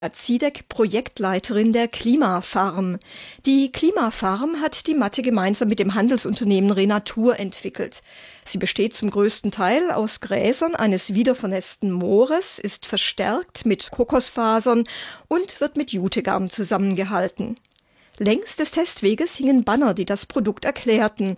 Ziedek, Projektleiterin der Klimafarm. Die Klimafarm hat die Matte gemeinsam mit dem Handelsunternehmen Renatur entwickelt. Sie besteht zum größten Teil aus Gräsern eines wiedervernässten Moores, ist verstärkt mit Kokosfasern und wird mit Jutegarn zusammengehalten. Längs des Testweges hingen Banner, die das Produkt erklärten.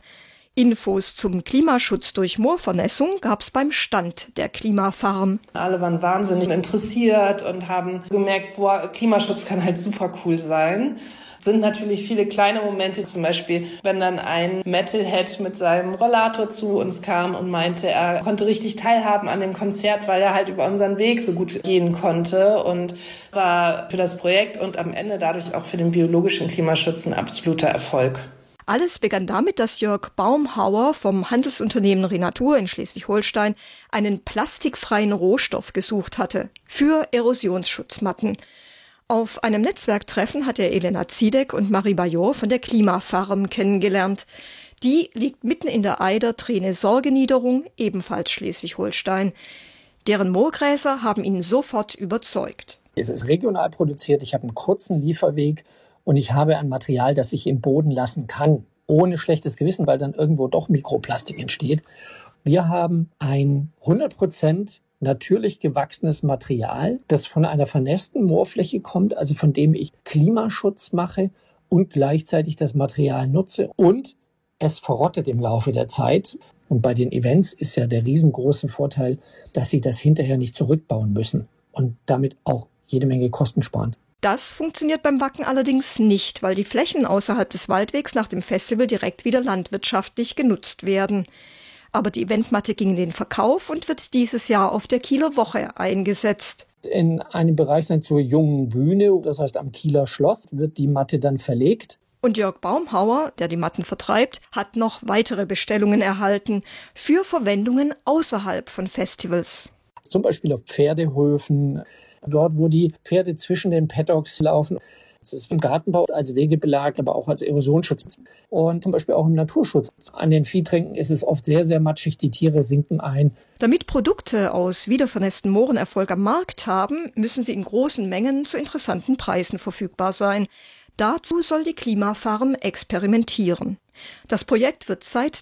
Infos zum Klimaschutz durch Moorvernässung gab's beim Stand der Klimafarm. Alle waren wahnsinnig interessiert und haben gemerkt, boah, Klimaschutz kann halt super cool sein. Sind natürlich viele kleine Momente, zum Beispiel, wenn dann ein Metalhead mit seinem Rollator zu uns kam und meinte, er konnte richtig teilhaben an dem Konzert, weil er halt über unseren Weg so gut gehen konnte, und war für das Projekt und am Ende dadurch auch für den biologischen Klimaschutz ein absoluter Erfolg. Alles begann damit, dass Jörg Baumhauer vom Handelsunternehmen Renatur in Schleswig-Holstein einen plastikfreien Rohstoff gesucht hatte für Erosionsschutzmatten. Auf einem Netzwerktreffen hat er Elena Ziedek und Marie Bajor von der Klimafarm kennengelernt. Die liegt mitten in der Eider Treene-Sorge-Niederung, ebenfalls Schleswig-Holstein. Deren Moorgräser haben ihn sofort überzeugt. Es ist regional produziert, ich habe einen kurzen Lieferweg. Und ich habe ein Material, das ich im Boden lassen kann, ohne schlechtes Gewissen, weil dann irgendwo doch Mikroplastik entsteht. Wir haben ein 100% natürlich gewachsenes Material, das von einer vernässten Moorfläche kommt, also von dem ich Klimaschutz mache und gleichzeitig das Material nutze. Und es verrottet im Laufe der Zeit. Und bei den Events ist ja der riesengroße Vorteil, dass Sie das hinterher nicht zurückbauen müssen und damit auch jede Menge Kosten sparen. Das funktioniert beim Wacken allerdings nicht, weil die Flächen außerhalb des Waldwegs nach dem Festival direkt wieder landwirtschaftlich genutzt werden. Aber die Eventmatte ging in den Verkauf und wird dieses Jahr auf der Kieler Woche eingesetzt. In einem Bereich zur jungen Bühne, das heißt am Kieler Schloss, wird die Matte dann verlegt. Und Jörg Baumhauer, der die Matten vertreibt, hat noch weitere Bestellungen erhalten für Verwendungen außerhalb von Festivals. Zum Beispiel auf Pferdehöfen, dort, wo die Pferde zwischen den Paddocks laufen. Das ist im Gartenbau als Wegebelag, aber auch als Erosionsschutz. Und zum Beispiel auch im Naturschutz. An den Viehtränken ist es oft sehr, sehr matschig. Die Tiere sinken ein. Damit Produkte aus wiedervernässten Mooren Erfolg am Markt haben, müssen sie in großen Mengen zu interessanten Preisen verfügbar sein. Dazu soll die Klimafarm experimentieren. Das Projekt wird seit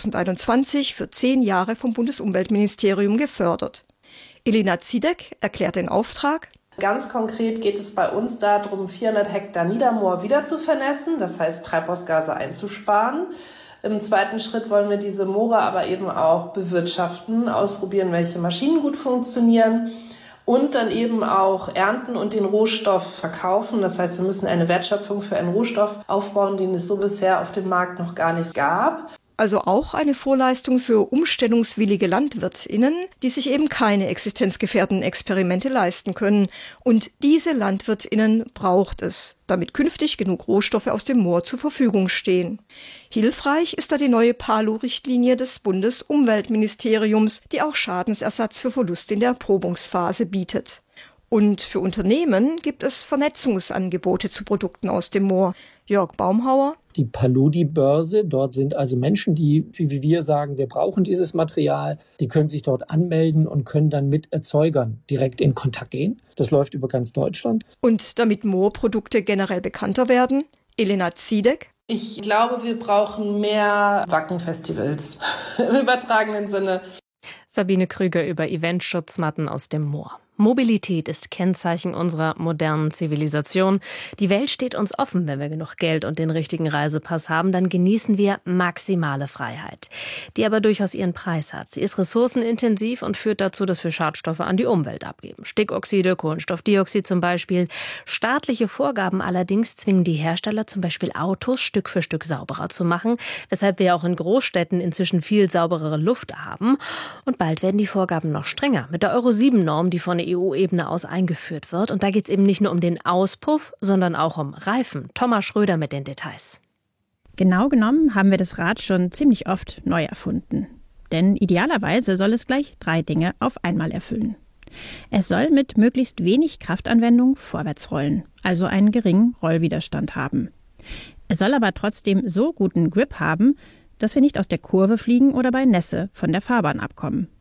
2021 für 10 Jahre vom Bundesumweltministerium gefördert. Elena Ziedek erklärt den Auftrag. Ganz konkret geht es bei uns darum, 400 Hektar Niedermoor wieder zu vernässen, das heißt Treibhausgase einzusparen. Im zweiten Schritt wollen wir diese Moore aber eben auch bewirtschaften, ausprobieren, welche Maschinen gut funktionieren und dann eben auch ernten und den Rohstoff verkaufen. Das heißt, wir müssen eine Wertschöpfung für einen Rohstoff aufbauen, den es so bisher auf dem Markt noch gar nicht gab. Also auch eine Vorleistung für umstellungswillige LandwirtInnen, die sich eben keine existenzgefährdenden Experimente leisten können. Und diese LandwirtInnen braucht es, damit künftig genug Rohstoffe aus dem Moor zur Verfügung stehen. Hilfreich ist da die neue PALU-Richtlinie des Bundesumweltministeriums, die auch Schadensersatz für Verluste in der Erprobungsphase bietet. Und für Unternehmen gibt es Vernetzungsangebote zu Produkten aus dem Moor. Jörg Baumhauer. Die Paludi-Börse, dort sind also Menschen, die, wie wir sagen, wir brauchen dieses Material, die können sich dort anmelden und können dann mit Erzeugern direkt in Kontakt gehen. Das läuft über ganz Deutschland. Und damit Moorprodukte generell bekannter werden, Elena Ziedek. Ich glaube, wir brauchen mehr Wackenfestivals im übertragenen Sinne. Sabine Krüger über Eventschutzmatten aus dem Moor. Mobilität ist Kennzeichen unserer modernen Zivilisation. Die Welt steht uns offen. Wenn wir genug Geld und den richtigen Reisepass haben, dann genießen wir maximale Freiheit, die aber durchaus ihren Preis hat. Sie ist ressourcenintensiv und führt dazu, dass wir Schadstoffe an die Umwelt abgeben. Stickoxide, Kohlenstoffdioxid zum Beispiel. Staatliche Vorgaben allerdings zwingen die Hersteller zum Beispiel Autos Stück für Stück sauberer zu machen, weshalb wir auch in Großstädten inzwischen viel sauberere Luft haben. Und bald werden die Vorgaben noch strenger mit der Euro-7-Norm, die von der EU-Ebene aus eingeführt wird. Und da geht es eben nicht nur um den Auspuff, sondern auch um Reifen. Thomas Schröder mit den Details. Genau genommen haben wir das Rad schon ziemlich oft neu erfunden. Denn idealerweise soll es gleich 3 Dinge auf einmal erfüllen. Es soll mit möglichst wenig Kraftanwendung vorwärts rollen, also einen geringen Rollwiderstand haben. Es soll aber trotzdem so guten Grip haben, dass wir nicht aus der Kurve fliegen oder bei Nässe von der Fahrbahn abkommen.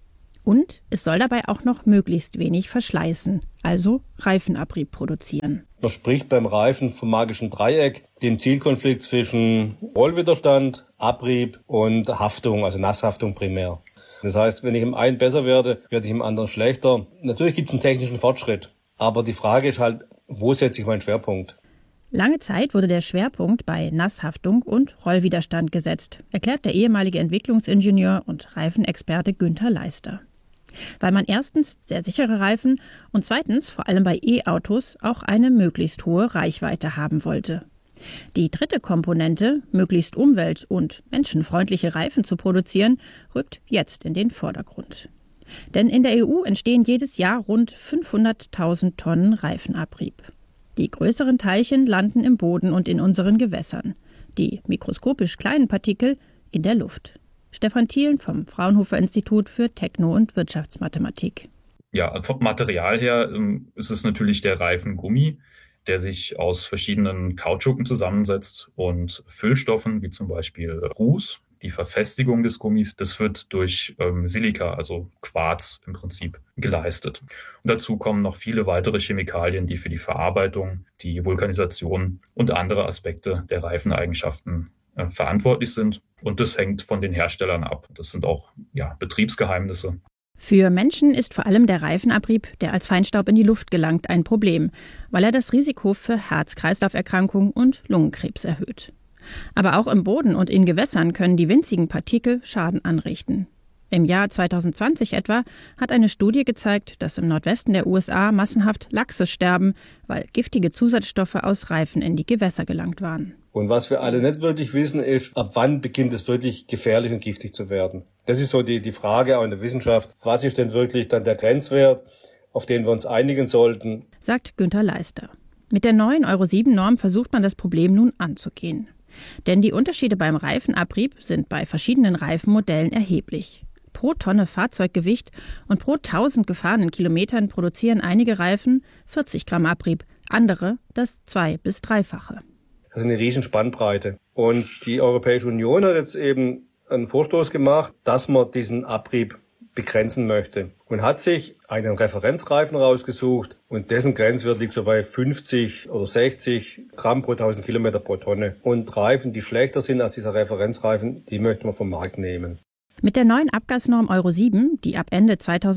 Und es soll dabei auch noch möglichst wenig verschleißen, also Reifenabrieb produzieren. Man spricht beim Reifen vom magischen Dreieck, dem Zielkonflikt zwischen Rollwiderstand, Abrieb und Haftung, also Nasshaftung primär. Das heißt, wenn ich im einen besser werde, werde ich im anderen schlechter. Natürlich gibt es einen technischen Fortschritt, aber die Frage ist halt, wo setze ich meinen Schwerpunkt? Lange Zeit wurde der Schwerpunkt bei Nasshaftung und Rollwiderstand gesetzt, erklärt der ehemalige Entwicklungsingenieur und Reifenexperte Günther Leister. Weil man erstens sehr sichere Reifen und zweitens vor allem bei E-Autos auch eine möglichst hohe Reichweite haben wollte. Die dritte Komponente, möglichst umwelt- und menschenfreundliche Reifen zu produzieren, rückt jetzt in den Vordergrund. Denn in der EU entstehen jedes Jahr rund 500.000 Tonnen Reifenabrieb. Die größeren Teilchen landen im Boden und in unseren Gewässern, die mikroskopisch kleinen Partikel in der Luft. Stefan Thielen vom Fraunhofer Institut für Techno- und Wirtschaftsmathematik. Ja, vom Material her ist es natürlich der Reifengummi, der sich aus verschiedenen Kautschuken zusammensetzt und Füllstoffen wie zum Beispiel Ruß. Die Verfestigung des Gummis, das wird durch Silika, also Quarz im Prinzip, geleistet. Und dazu kommen noch viele weitere Chemikalien, die für die Verarbeitung, die Vulkanisation und andere Aspekte der Reifeneigenschaften verantwortlich sind. Und das hängt von den Herstellern ab. Das sind auch Betriebsgeheimnisse. Für Menschen ist vor allem der Reifenabrieb, der als Feinstaub in die Luft gelangt, ein Problem, weil er das Risiko für Herz-Kreislauf-Erkrankungen und Lungenkrebs erhöht. Aber auch im Boden und in Gewässern können die winzigen Partikel Schaden anrichten. Im Jahr 2020 etwa hat eine Studie gezeigt, dass im Nordwesten der USA massenhaft Lachse sterben, weil giftige Zusatzstoffe aus Reifen in die Gewässer gelangt waren. Und was wir alle nicht wirklich wissen, ist, ab wann beginnt es wirklich gefährlich und giftig zu werden. Das ist so die Frage auch in der Wissenschaft. Was ist denn wirklich dann der Grenzwert, auf den wir uns einigen sollten? Sagt Günther Leister. Mit der neuen Euro-7-Norm versucht man das Problem nun anzugehen. Denn die Unterschiede beim Reifenabrieb sind bei verschiedenen Reifenmodellen erheblich. Pro Tonne Fahrzeuggewicht und pro 1000 gefahrenen Kilometern produzieren einige Reifen 40 Gramm Abrieb, andere das 2- bis 3-fache. Das ist eine riesen Spannbreite. Und die Europäische Union hat jetzt eben einen Vorstoß gemacht, dass man diesen Abrieb begrenzen möchte. Und hat sich einen Referenzreifen rausgesucht und dessen Grenzwert liegt so bei 50 oder 60 Gramm pro 1000 Kilometer pro Tonne. Und Reifen, die schlechter sind als dieser Referenzreifen, die möchte man vom Markt nehmen. Mit der neuen Abgasnorm Euro 7, die ab Ende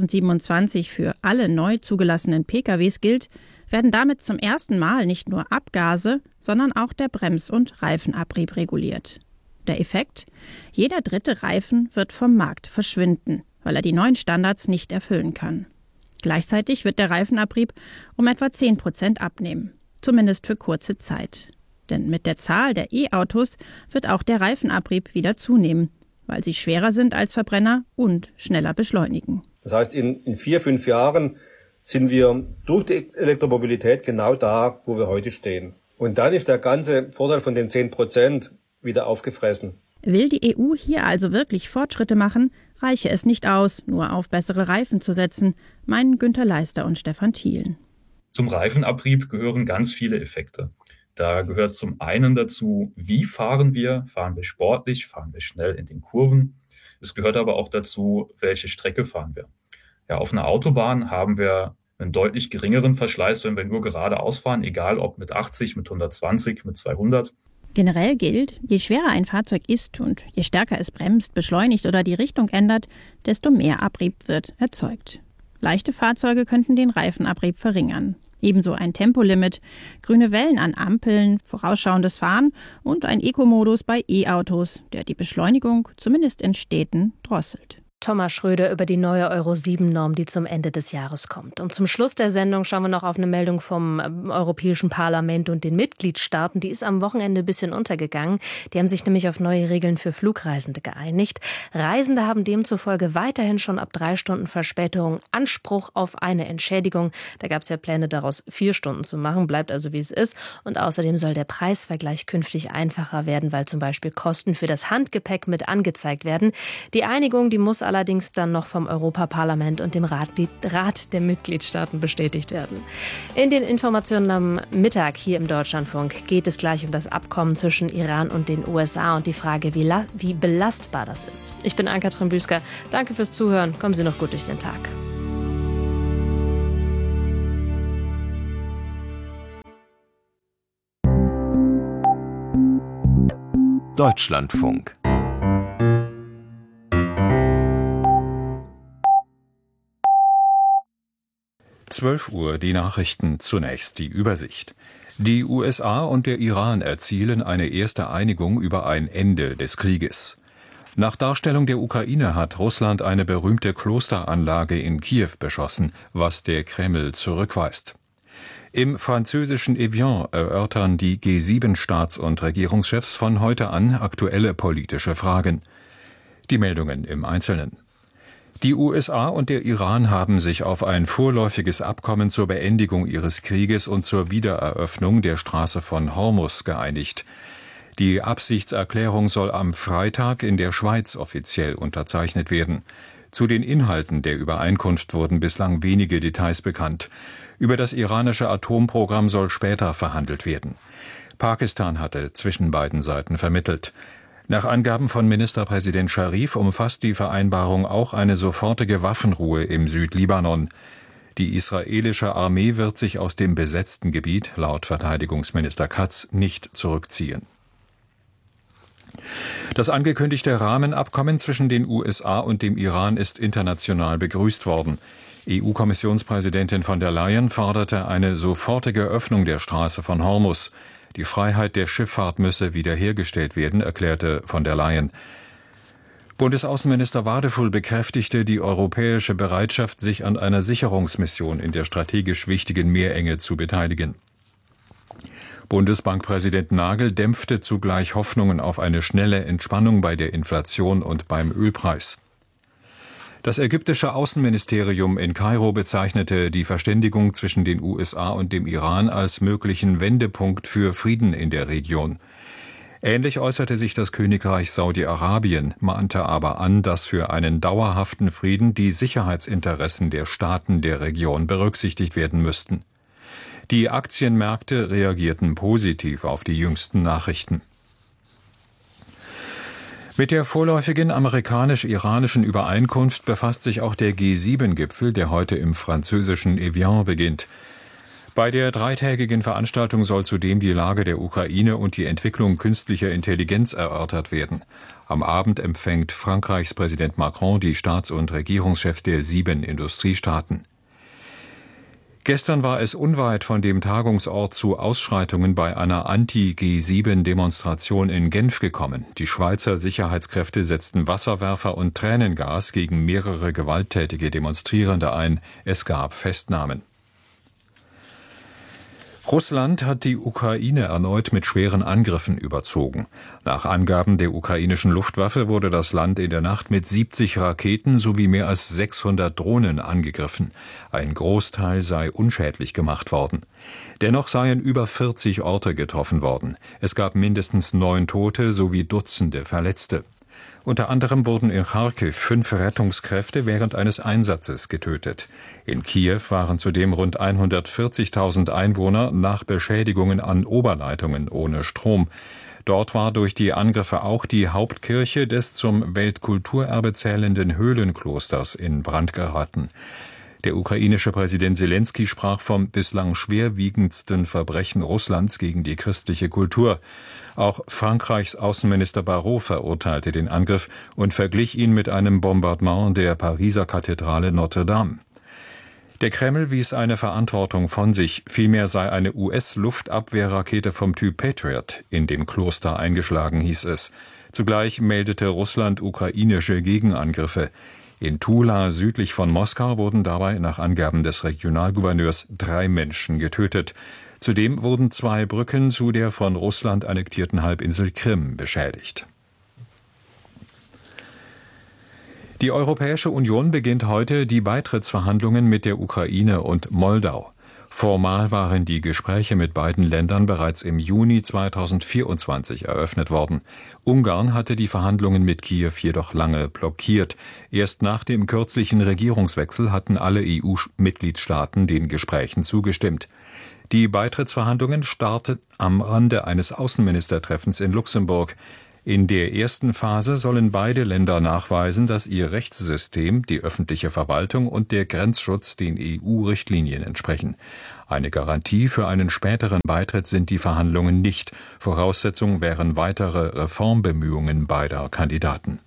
2027 für alle neu zugelassenen PKWs gilt, werden damit zum ersten Mal nicht nur Abgase, sondern auch der Brems- und Reifenabrieb reguliert. Der Effekt? Jeder dritte Reifen wird vom Markt verschwinden, weil er die neuen Standards nicht erfüllen kann. Gleichzeitig wird der Reifenabrieb um etwa 10% abnehmen, zumindest für kurze Zeit. Denn mit der Zahl der E-Autos wird auch der Reifenabrieb wieder zunehmen, weil sie schwerer sind als Verbrenner und schneller beschleunigen. Das heißt, in 4-5 Jahren sind wir durch die Elektromobilität genau da, wo wir heute stehen. Und dann ist der ganze Vorteil von den 10% wieder aufgefressen. Will die EU hier also wirklich Fortschritte machen, reiche es nicht aus, nur auf bessere Reifen zu setzen, meinen Günther Leister und Stefan Thielen. Zum Reifenabrieb gehören ganz viele Effekte. Da gehört zum einen dazu, wie fahren wir? Fahren wir sportlich? Fahren wir schnell in den Kurven? Es gehört aber auch dazu, welche Strecke fahren wir? Ja, auf einer Autobahn haben wir einen deutlich geringeren Verschleiß, wenn wir nur geradeaus fahren, egal ob mit 80, mit 120, mit 200. Generell gilt, je schwerer ein Fahrzeug ist und je stärker es bremst, beschleunigt oder die Richtung ändert, desto mehr Abrieb wird erzeugt. Leichte Fahrzeuge könnten den Reifenabrieb verringern. Ebenso ein Tempolimit, grüne Wellen an Ampeln, vorausschauendes Fahren und ein Eco-Modus bei E-Autos, der die Beschleunigung, zumindest in Städten, drosselt. Thomas Schröder über die neue Euro-7-Norm, die zum Ende des Jahres kommt. Und zum Schluss der Sendung schauen wir noch auf eine Meldung vom Europäischen Parlament und den Mitgliedstaaten. Die ist am Wochenende ein bisschen untergegangen. Die haben sich nämlich auf neue Regeln für Flugreisende geeinigt. Reisende haben demzufolge weiterhin schon ab 3 Stunden Verspätung Anspruch auf eine Entschädigung. Da gab es ja Pläne, daraus 4 Stunden zu machen, bleibt also wie es ist. Und außerdem soll der Preisvergleich künftig einfacher werden, weil zum Beispiel Kosten für das Handgepäck mit angezeigt werden. Die Einigung, die muss allerdings allerdings dann noch vom Europaparlament und dem Rat der Mitgliedstaaten bestätigt werden. In den Informationen am Mittag hier im Deutschlandfunk geht es gleich um das Abkommen zwischen Iran und den USA und die Frage, wie belastbar das ist. Ich bin Ann-Kathrin Büsker. Danke fürs Zuhören. Kommen Sie noch gut durch den Tag. Deutschlandfunk. Uhr, die Nachrichten, zunächst die Übersicht. Die USA und der Iran erzielen eine erste Einigung über ein Ende des Krieges. Nach Darstellung der Ukraine hat Russland eine berühmte Klosteranlage in Kiew beschossen, was der Kreml zurückweist. Im französischen Evian erörtern die G7-Staats- und Regierungschefs von heute an aktuelle politische Fragen. Die Meldungen im Einzelnen. Die USA und der Iran haben sich auf ein vorläufiges Abkommen zur Beendigung ihres Krieges und zur Wiedereröffnung der Straße von Hormuz geeinigt. Die Absichtserklärung soll am Freitag in der Schweiz offiziell unterzeichnet werden. Zu den Inhalten der Übereinkunft wurden bislang wenige Details bekannt. Über das iranische Atomprogramm soll später verhandelt werden. Pakistan hatte zwischen beiden Seiten vermittelt. Nach Angaben von Ministerpräsident Scharif umfasst die Vereinbarung auch eine sofortige Waffenruhe im Südlibanon. Die israelische Armee wird sich aus dem besetzten Gebiet, laut Verteidigungsminister Katz, nicht zurückziehen. Das angekündigte Rahmenabkommen zwischen den USA und dem Iran ist international begrüßt worden. EU-Kommissionspräsidentin von der Leyen forderte eine sofortige Öffnung der Straße von Hormuz. Die Freiheit der Schifffahrt müsse wiederhergestellt werden, erklärte von der Leyen. Bundesaußenminister Wadefull bekräftigte die europäische Bereitschaft, sich an einer Sicherungsmission in der strategisch wichtigen Meerenge zu beteiligen. Bundesbankpräsident Nagel dämpfte zugleich Hoffnungen auf eine schnelle Entspannung bei der Inflation und beim Ölpreis. Das ägyptische Außenministerium in Kairo bezeichnete die Verständigung zwischen den USA und dem Iran als möglichen Wendepunkt für Frieden in der Region. Ähnlich äußerte sich das Königreich Saudi-Arabien, mahnte aber an, dass für einen dauerhaften Frieden die Sicherheitsinteressen der Staaten der Region berücksichtigt werden müssten. Die Aktienmärkte reagierten positiv auf die jüngsten Nachrichten. Mit der vorläufigen amerikanisch-iranischen Übereinkunft befasst sich auch der G7-Gipfel, der heute im französischen Evian beginnt. Bei der dreitägigen Veranstaltung soll zudem die Lage der Ukraine und die Entwicklung künstlicher Intelligenz erörtert werden. Am Abend empfängt Frankreichs Präsident Macron die Staats- und Regierungschefs der 7 Industriestaaten. Gestern war es unweit von dem Tagungsort zu Ausschreitungen bei einer Anti-G7-Demonstration in Genf gekommen. Die Schweizer Sicherheitskräfte setzten Wasserwerfer und Tränengas gegen mehrere gewalttätige Demonstrierende ein. Es gab Festnahmen. Russland hat die Ukraine erneut mit schweren Angriffen überzogen. Nach Angaben der ukrainischen Luftwaffe wurde das Land in der Nacht mit 70 Raketen sowie mehr als 600 Drohnen angegriffen. Ein Großteil sei unschädlich gemacht worden. Dennoch seien über 40 Orte getroffen worden. Es gab mindestens 9 Tote sowie Dutzende Verletzte. Unter anderem wurden in Charkiw 5 Rettungskräfte während eines Einsatzes getötet. In Kiew waren zudem rund 140.000 Einwohner nach Beschädigungen an Oberleitungen ohne Strom. Dort war durch die Angriffe auch die Hauptkirche des zum Weltkulturerbe zählenden Höhlenklosters in Brand geraten. Der ukrainische Präsident Selenskyj sprach vom bislang schwerwiegendsten Verbrechen Russlands gegen die christliche Kultur. Auch Frankreichs Außenminister Barrot verurteilte den Angriff und verglich ihn mit einem Bombardement der Pariser Kathedrale Notre Dame. Der Kreml wies eine Verantwortung von sich, vielmehr sei eine US-Luftabwehrrakete vom Typ Patriot in dem Kloster eingeschlagen, hieß es. Zugleich meldete Russland ukrainische Gegenangriffe. In Tula südlich von Moskau wurden dabei nach Angaben des Regionalgouverneurs 3 Menschen getötet. Zudem wurden 2 Brücken zu der von Russland annektierten Halbinsel Krim beschädigt. Die Europäische Union beginnt heute die Beitrittsverhandlungen mit der Ukraine und Moldau. Formal waren die Gespräche mit beiden Ländern bereits im Juni 2024 eröffnet worden. Ungarn hatte die Verhandlungen mit Kiew jedoch lange blockiert. Erst nach dem kürzlichen Regierungswechsel hatten alle EU-Mitgliedstaaten den Gesprächen zugestimmt. Die Beitrittsverhandlungen starten am Rande eines Außenministertreffens in Luxemburg. In der ersten Phase sollen beide Länder nachweisen, dass ihr Rechtssystem, die öffentliche Verwaltung und der Grenzschutz den EU-Richtlinien entsprechen. Eine Garantie für einen späteren Beitritt sind die Verhandlungen nicht. Voraussetzung wären weitere Reformbemühungen beider Kandidaten.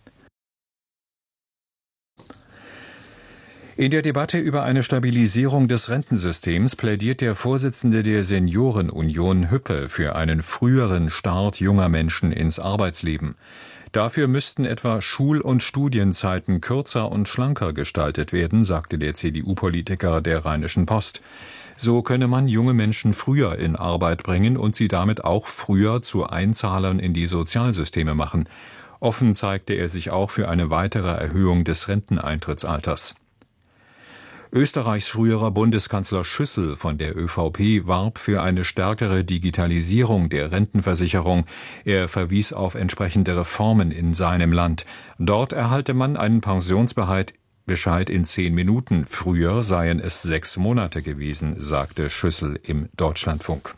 In der Debatte über eine Stabilisierung des Rentensystems plädiert der Vorsitzende der Seniorenunion Hüppe für einen früheren Start junger Menschen ins Arbeitsleben. Dafür müssten etwa Schul- und Studienzeiten kürzer und schlanker gestaltet werden, sagte der CDU-Politiker der Rheinischen Post. So könne man junge Menschen früher in Arbeit bringen und sie damit auch früher zu Einzahlern in die Sozialsysteme machen. Offen zeigte er sich auch für eine weitere Erhöhung des Renteneintrittsalters. Österreichs früherer Bundeskanzler Schüssel von der ÖVP warb für eine stärkere Digitalisierung der Rentenversicherung. Er verwies auf entsprechende Reformen in seinem Land. Dort erhalte man einen Pensionsbescheid in 10 Minuten. Früher seien es 6 Monate gewesen, sagte Schüssel im Deutschlandfunk.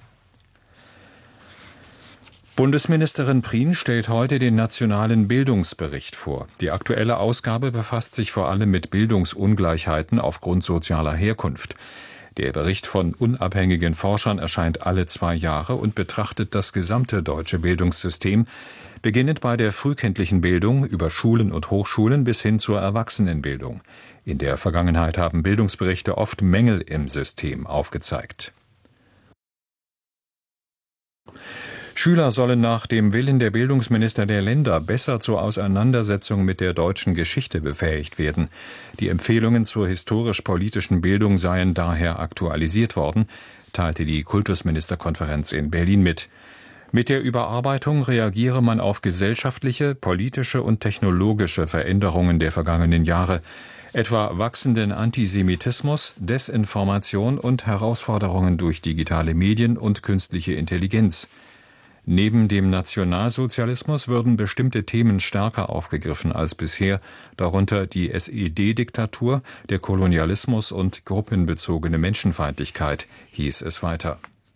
Bundesministerin Prien stellt heute den nationalen Bildungsbericht vor. Die aktuelle Ausgabe befasst sich vor allem mit Bildungsungleichheiten aufgrund sozialer Herkunft. Der Bericht von unabhängigen Forschern erscheint alle 2 Jahre und betrachtet das gesamte deutsche Bildungssystem, beginnend bei der frühkindlichen Bildung über Schulen und Hochschulen bis hin zur Erwachsenenbildung. In der Vergangenheit haben Bildungsberichte oft Mängel im System aufgezeigt. Schüler sollen nach dem Willen der Bildungsminister der Länder besser zur Auseinandersetzung mit der deutschen Geschichte befähigt werden. Die Empfehlungen zur historisch-politischen Bildung seien daher aktualisiert worden, teilte die Kultusministerkonferenz in Berlin mit. Mit der Überarbeitung reagiere man auf gesellschaftliche, politische und technologische Veränderungen der vergangenen Jahre, etwa wachsenden Antisemitismus, Desinformation und Herausforderungen durch digitale Medien und künstliche Intelligenz. Neben dem Nationalsozialismus würden bestimmte Themen stärker aufgegriffen als bisher, darunter die SED-Diktatur, der Kolonialismus und gruppenbezogene Menschenfeindlichkeit, hieß es weiter.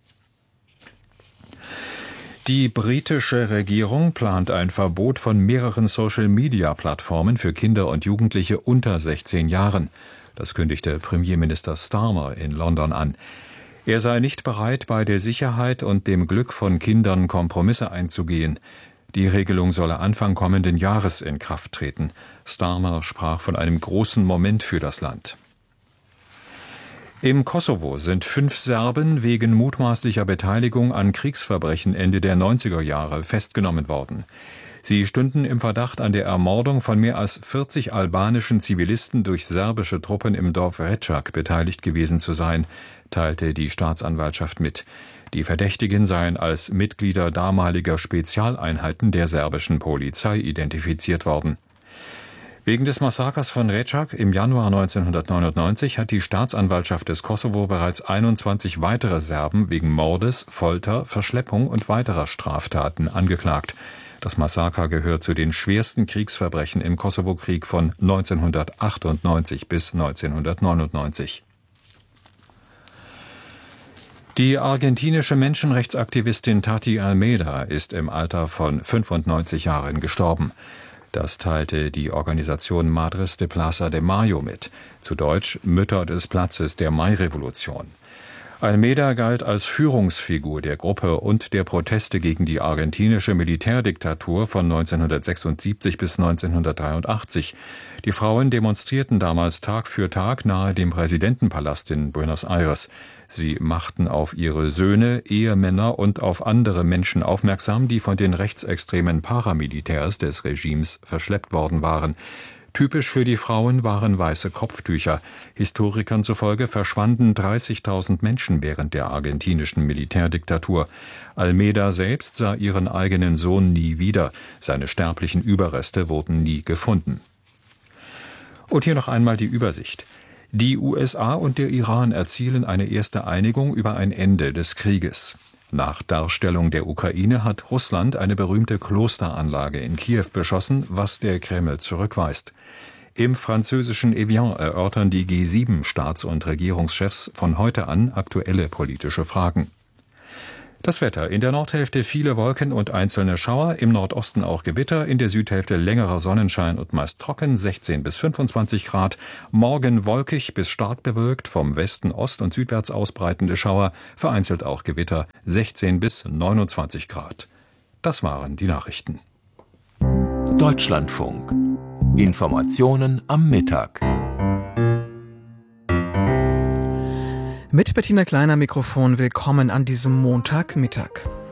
Die britische Regierung plant ein Verbot von mehreren Social-Media-Plattformen für Kinder und Jugendliche unter 16 Jahren. Das kündigte Premierminister Starmer in London an. Er sei nicht bereit, bei der Sicherheit und dem Glück von Kindern Kompromisse einzugehen. Die Regelung solle Anfang kommenden Jahres in Kraft treten. Starmer sprach von einem großen Moment für das Land. Im Kosovo sind 5 Serben wegen mutmaßlicher Beteiligung an Kriegsverbrechen Ende der 90er Jahre festgenommen worden. Sie stünden im Verdacht, an der Ermordung von mehr als 40 albanischen Zivilisten durch serbische Truppen im Dorf Rečac beteiligt gewesen zu sein, teilte die Staatsanwaltschaft mit. Die Verdächtigen seien als Mitglieder damaliger Spezialeinheiten der serbischen Polizei identifiziert worden. Wegen des Massakers von Rečac im Januar 1999 hat die Staatsanwaltschaft des Kosovo bereits 21 weitere Serben wegen Mordes, Folter, Verschleppung und weiterer Straftaten angeklagt. Das Massaker gehört zu den schwersten Kriegsverbrechen im Kosovo-Krieg von 1998 bis 1999. Die argentinische Menschenrechtsaktivistin Tati Almeida ist im Alter von 95 Jahren gestorben. Das teilte die Organisation Madres de Plaza de Mayo mit, zu Deutsch Mütter des Platzes der Mai-Revolution. Almeida galt als Führungsfigur der Gruppe und der Proteste gegen die argentinische Militärdiktatur von 1976 bis 1983. Die Frauen demonstrierten damals Tag für Tag nahe dem Präsidentenpalast in Buenos Aires. Sie machten auf ihre Söhne, Ehemänner und auf andere Menschen aufmerksam, die von den rechtsextremen Paramilitärs des Regimes verschleppt worden waren. Typisch für die Frauen waren weiße Kopftücher. Historikern zufolge verschwanden 30.000 Menschen während der argentinischen Militärdiktatur. Almeida selbst sah ihren eigenen Sohn nie wieder. Seine sterblichen Überreste wurden nie gefunden. Und hier noch einmal die Übersicht. Die USA und der Iran erzielen eine erste Einigung über ein Ende des Krieges. Nach Darstellung der Ukraine hat Russland eine berühmte Klosteranlage in Kiew beschossen, was der Kreml zurückweist. Im französischen Evian erörtern die G7-Staats- und Regierungschefs von heute an aktuelle politische Fragen. Das Wetter: in der Nordhälfte viele Wolken und einzelne Schauer, im Nordosten auch Gewitter, in der Südhälfte längerer Sonnenschein und meist trocken, 16 bis 25 Grad. Morgen wolkig bis stark bewölkt, vom Westen ost- und südwärts ausbreitende Schauer, vereinzelt auch Gewitter, 16 bis 29 Grad. Das waren die Nachrichten. Deutschlandfunk. Informationen am Mittag. Mit Bettina Kleiner Mikrofon, willkommen an diesem Montagmittag.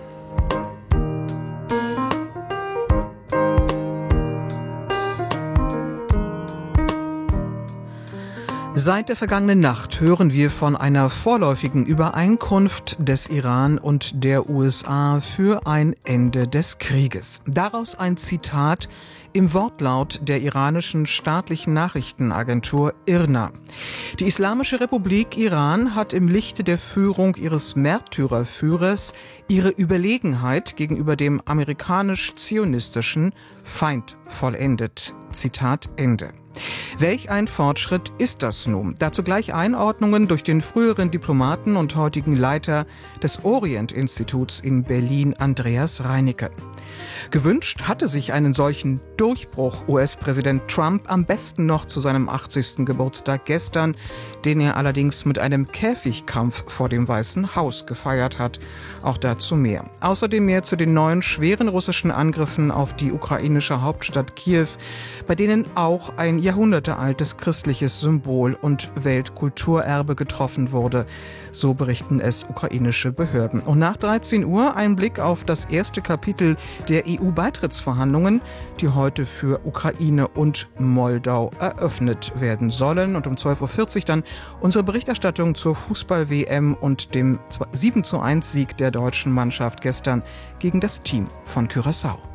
Seit der vergangenen Nacht hören wir von einer vorläufigen Übereinkunft des Iran und der USA für ein Ende des Krieges. Daraus ein Zitat im Wortlaut der iranischen staatlichen Nachrichtenagentur IRNA. Die Islamische Republik Iran hat im Lichte der Führung ihres Märtyrerführers ihre Überlegenheit gegenüber dem amerikanisch-zionistischen Feind vollendet. Zitat Ende. Welch ein Fortschritt ist das nun? Dazu gleich Einordnungen durch den früheren Diplomaten und heutigen Leiter des Orient-Instituts in Berlin, Andreas Reinicke. Gewünscht hatte sich einen solchen Durchbruch US-Präsident Trump am besten noch zu seinem 80. Geburtstag gestern, den er allerdings mit einem Käfigkampf vor dem Weißen Haus gefeiert hat. Auch dazu mehr. Außerdem mehr zu den neuen schweren russischen Angriffen auf die ukrainische Hauptstadt Kiew, bei denen auch ein jahrhundertealtes christliches Symbol und Weltkulturerbe getroffen wurde. So berichten es ukrainische Behörden. Und nach 13 Uhr ein Blick auf das erste Kapitel der EU-Beitrittsverhandlungen, die heute für Ukraine und Moldau eröffnet werden sollen. Und um 12.40 Uhr dann unsere Berichterstattung zur Fußball-WM und dem 7:1 Sieg der deutschen Mannschaft gestern gegen das Team von Curaçao.